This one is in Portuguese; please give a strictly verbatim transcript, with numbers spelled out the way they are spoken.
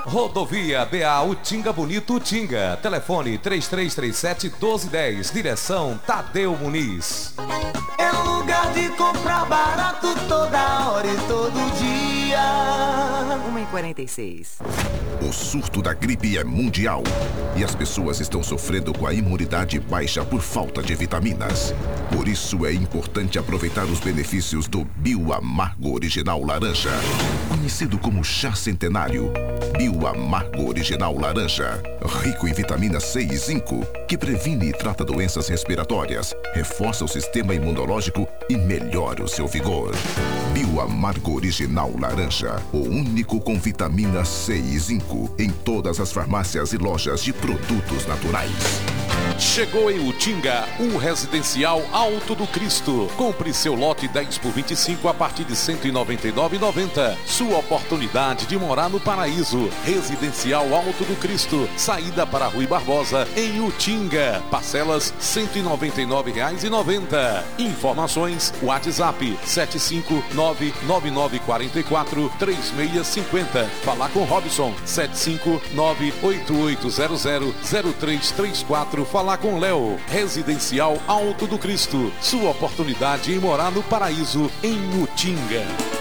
Rodovia B A Utinga Bonito Utinga. Telefone três três três sete, um dois um zero. Direção Tadeu Muniz. É lugar de comprar barato toda hora e todo dia. uma e quarenta e seis. O surto da gripe é mundial e as pessoas estão sofrendo com a imunidade baixa por falta de vitaminas. Por isso é importante aproveitar os benefícios do Bioamargo Original Laranja, conhecido como chá centenário. Bioamargo Original Laranja, rico em vitamina C e zinco, que previne e trata doenças respiratórias, reforça o sistema imunológico e melhora o seu vigor. Bioamargo Original Laranja, o único com vitamina C e zinco, em todas as farmácias e lojas de produtos naturais. Chegou em Utinga, um residencial Alto do Cristo. Compre seu lote dez por vinte e cinco a partir de cento e noventa e nove reais e noventa centavos. Sua oportunidade de morar no paraíso. Residencial Alto do Cristo, saída para Rui Barbosa, em Utinga. Parcelas cento e noventa e nove reais e noventa centavos. Informações, WhatsApp sete cinco nove nove nove quatro quatro três seis cinco zero. Falar com Robson sete cinco nove oito oito zero zero zero três três quatro. Falar com Léo. Residencial Alto do Cristo. Sua oportunidade em morar no paraíso em Utinga.